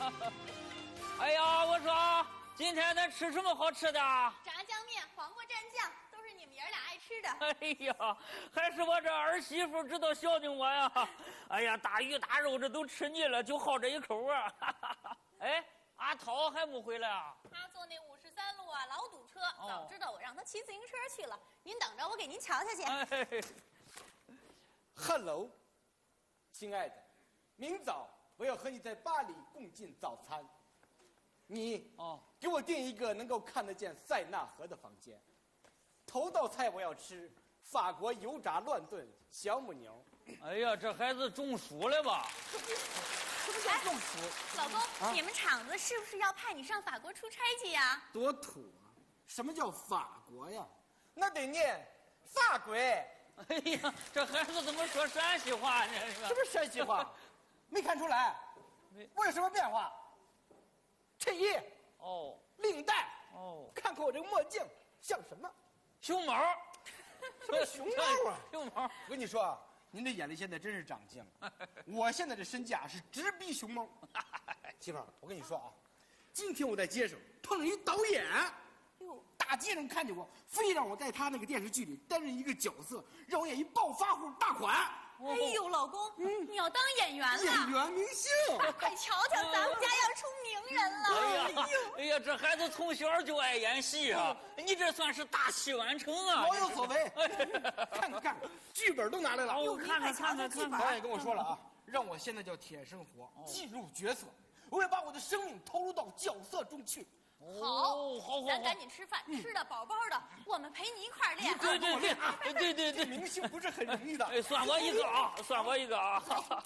哎呀，我说今天咱吃什么好吃的？ 炸酱面、黄瓜蘸酱，都是你们爷俩爱吃的。 哎呀，还是我这儿媳妇知道孝敬我呀！哎呀，大鱼大肉这都吃腻了，就好这一口啊！哎，阿涛还没回来啊？ 他坐那53路啊，老堵车。早知道我让他骑自行车去了。您等着，我给您瞧瞧去。 哎 Hello， 亲爱的，明早我要和你在巴黎共进早餐。你给我订一个能够看得见塞纳河的房间。头道菜我要吃法国油炸乱炖小母牛。 哎呀，这孩子中暑了吧？ 什么叫中暑？ 老公，你们厂子是不是要派你上法国出差去呀？ 多土啊！什么叫法国呀？那得念法国。 哎呀，这孩子怎么说陕西话呢？ 什么陕西话？没看出来？我有什么变化？衬衣哦， 领带哦， 看看我这个墨镜像什么？ 熊猫？ 什么熊猫啊？ 熊猫！ 我跟你说啊，您的眼力现在真是长进了。我现在这身价是直逼熊猫。媳妇儿，我跟你说啊，今天我在街上碰上一导演。大街上看见我，非让我在他那个电视剧里担任一个角色，让我演一暴发户大款。 哎呦，老公，你要当演员了？ 演员明星， 快瞧瞧，咱们家要出名人了！ 哎呀，这孩子从小就爱演戏啊！你这算是大器晚成啊！ 老有所为。看看，剧本都拿来了。 看看。 导演跟我说了啊，让我现在叫铁生活，进入角色，我要把我的生命投入到角色中去。 好，咱赶紧吃饭，吃的饱饱的，我们陪你一块儿练。 对， 明星不是很容易的。 哎，算我一个啊，算我一个啊。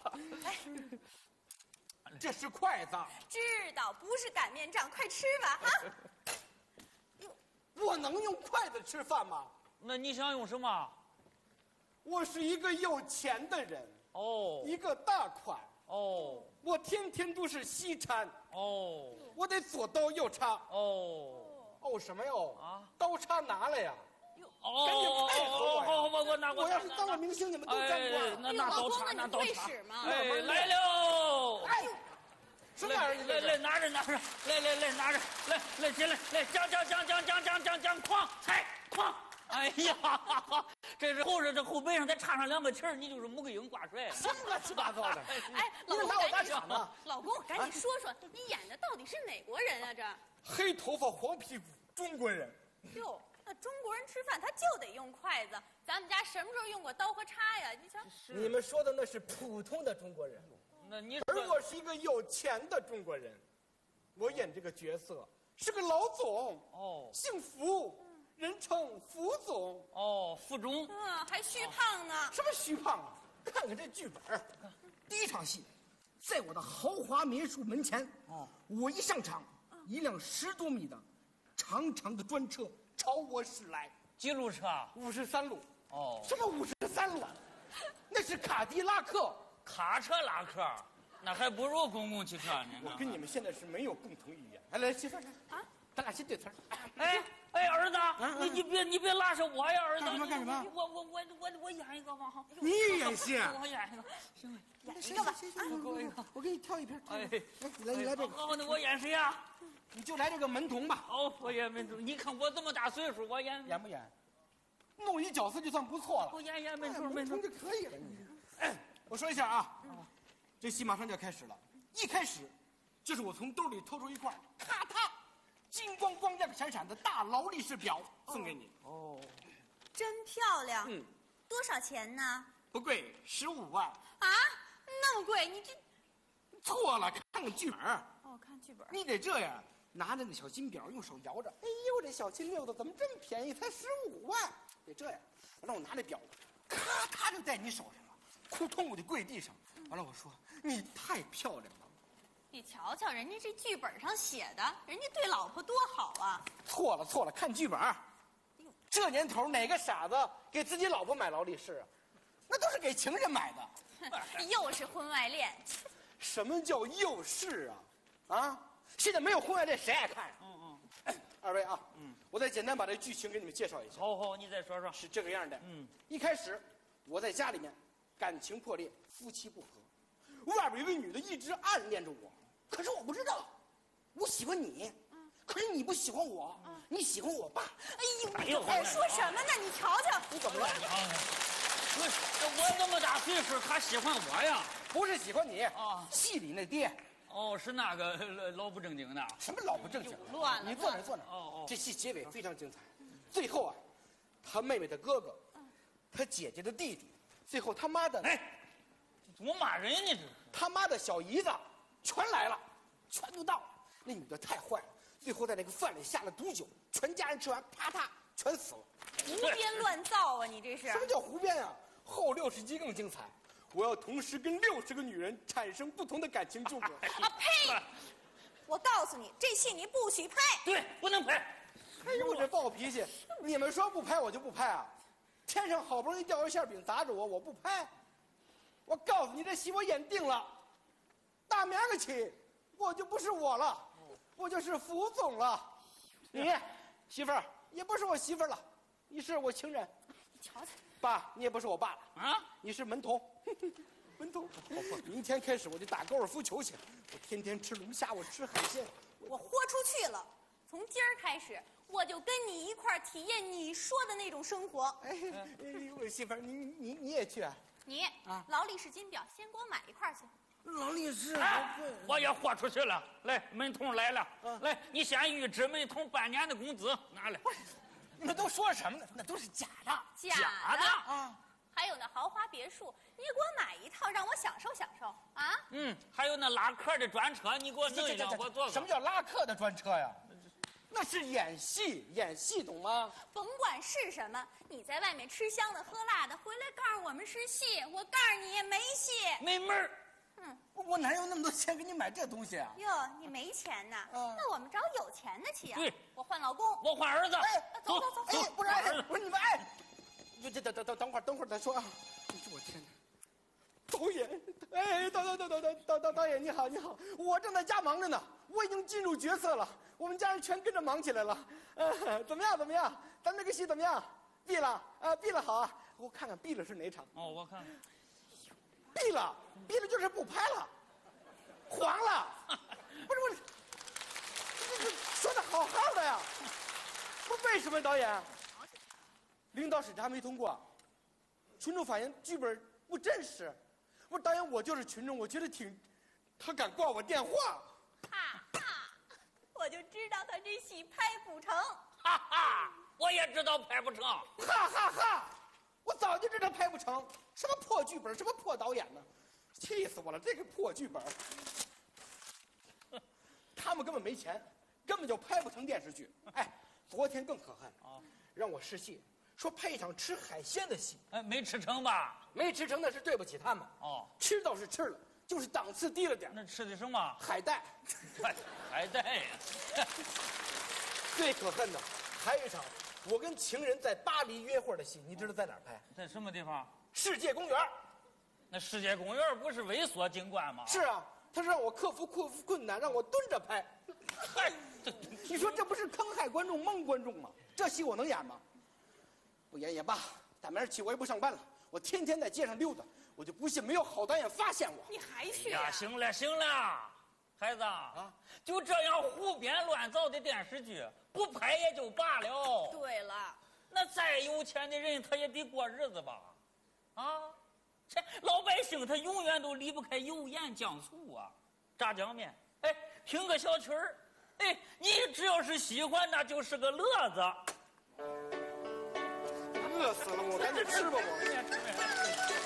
这是筷子。 知道，不是擀面杖，快吃吧啊！ 我能用筷子吃饭吗？ 那你想用什么？ 我是一个有钱的人哦， 一个大款哦， 我天天都是西餐哦， 我得左刀右叉哦什么哟啊？ 刀叉拿来呀！ 哦， 赶紧配合我呀！ 好，我拿过。 我要是当了明星，你们都沾光。 那刀叉，那刀叉。哎，来喽！ 哎，什么玩意儿？ 来拿着，来拿着，来进来，来将，哐踩哐！哎呀，这是后背上再插上2个旗儿，你就是穆桂英挂帅。 什么乱七八糟的？ 哎，老公， 拿我打场呢？ 老公，赶紧说说，你演的到底是哪国人啊？这黑头发黄屁股中国人。 哟，那中国人吃饭他就得用筷子，咱们家什么时候用过刀和叉呀？你瞧， 你们说的那是普通的中国人， 那你而我是一个有钱的中国人，我演这个角色是个老总姓福。人称福总福总， 还虚胖呢。 什么虚胖啊？看看这剧本，第一场戏，在我的豪华民宿门前，我一上场，一辆10多米的长长的专车朝我驶来。 几路车 ？53路。什么53路？那是卡迪拉克。 卡车拉客，那还不如公共汽车呢。 我跟你们现在是没有共同语言。来，媳妇儿啊，咱俩先对词儿。 哎，儿子，你别拉上我呀，儿子。 干什么？ 我演一个吧。 你演戏？ 我演一个，行， 演一个吧。 我给你挑一片。来，你来这个。 好，那我演谁呀？ 你就来这个门童吧。 我演门童。你看我这么大岁数，我演不演？弄一角色就算不错了。 我演门童就可以了。我说一下啊，这戏马上就要开始了。一开始，就是我从兜里掏出一块，咔嗒，金光光亮闪闪的大劳力士表送给你。 真漂亮。多少钱呢？ 不贵，15万。 啊，那么贵？你这错了，看看剧本。 看剧本。 你得这样，拿着那小金表，用手摇着。哎呦，这小金溜子怎么这么便宜？才15万。得这样，完了我拿着表，咔嗒就在你手上了。扑通我就跪地上，完了我说你太漂亮了。 你瞧瞧人家这剧本上写的，人家对老婆多好啊。 错了，看剧本。这年头哪个傻子给自己老婆买劳力士啊？那都是给情人买的。 又是婚外恋。 什么叫又是啊？现在没有婚外恋谁爱看？二位啊，我再简单把这剧情给你们介绍一下。 好，你再说说。 是这个样的。一开始我在家里面感情破裂，夫妻不和，外边有个女的一直暗恋着我， 可是我不知道，我喜欢你，可是你不喜欢我，你喜欢我爸。 哎呦，哎，说什么呢？你瞧瞧， 你怎么了？ 我这么大岁数，他喜欢我呀？ 不是喜欢你啊， 戏里那爹。 哦，是那个老不正经的。 什么老不正经？ 乱了。 你坐那坐那。 哦。 这戏结尾非常精彩，最后啊，他妹妹的哥哥，他姐姐的弟弟，最后他妈的， 哎，怎么骂人呢？这他妈的小姨子全来了，全都到了。那女的太坏了，最后在那个饭里下了毒酒，全家人吃完，啪嗒全死了。 胡编乱造啊！你这是什么叫胡编啊？后60集更精彩，我要同时跟60个女人产生不同的感情纠葛。 啊呸！我告诉你，这戏你不许拍。 对，不能拍。 哎呦，我这暴脾气！你们说不拍我就不拍啊！天上好不容易掉一馅饼砸着我，我不拍。我告诉你，这戏我演定了，大明儿个起，我就不是我了，我就是福总了。你媳妇儿也不是我媳妇儿了，你是我情人。 你瞧瞧， 爸，你也不是我爸了啊， 你是门童。门童，明天开始我就打高尔夫球去，我天天吃龙虾，我吃海鲜。 我豁出去了。从今儿开始，我就跟你一块儿体验你说的那种生活。 哎，我媳妇儿，你也去啊？ 你劳力士金表，先给我买一块去。 劳力士， 我也豁出去了。来，门童来了，来，你先预支门童半年的工资，拿来。 你们都说什么呢？那都是假的， 假的啊！ 还有那豪华别墅，你给我买一套，让我享受享受啊！ 还有那拉客的专车，你给我弄一辆，我坐坐。 什么叫拉客的专车呀？那是演戏，演戏懂吗？ 甭管是什么，你在外面吃香的喝辣的，回来告诉我们是戏，我告诉你也没戏， 没门儿。 我哪有那么多钱给你买这东西啊？ 哟，你没钱呐？那我们找有钱的去啊！ 对， 我换老公， 我换儿子。 走。 哎，不是，不是你们哎，等会儿再说啊！我天哪！导演，哎，导演你好，我正在家忙着呢，我已经进入角色了，我们家人全跟着忙起来了。怎么样？咱这个戏怎么样？闭了啊，闭了好啊！我看看闭了是哪场？ 哦，我看看。 闭了就是不拍了，黄了。不是，这说的好好的呀，不是为什么导演？领导审查没通过，群众反映剧本不真实。不是导演，我就是群众，我觉得他敢挂我电话。 我就知道他这戏拍不成。 哈哈，我也知道拍不成。 哈，我早就知道拍不成，什么破剧本，什么破导演呢？气死我了！这个破剧本，他们根本没钱，根本就拍不成电视剧。哎，昨天更可恨啊，让我试戏，说拍一场吃海鲜的戏， 没吃成吧？ 没吃成那是对不起他们。吃倒是吃了，就是档次低了点。 那吃的什么？ 海带。 海带呀！ 最可恨的还有一场，我跟情人在巴黎约会的戏，你知道在哪儿拍？ 在什么地方？ 世界公园。 那世界公园不是猥琐景观吗？ 是啊，他是让我克服困难，让我蹲着拍。 嗨， 你说这不是坑害观众、蒙观众吗？这戏我能演吗？不演也罢，打明儿起我也不上班了，我天天在街上溜达，我就不信没有好导演发现我。 你还去呀？行了，孩子啊，就这样胡编乱造的电视剧，不拍也就罢了。 对了， 那再有钱的人，他也得过日子吧？啊，这老百姓他永远都离不开油盐酱醋啊，炸酱面，哎，听个小曲儿，哎，你只要是喜欢，那就是个乐子。 饿死了我，赶紧吃吧我。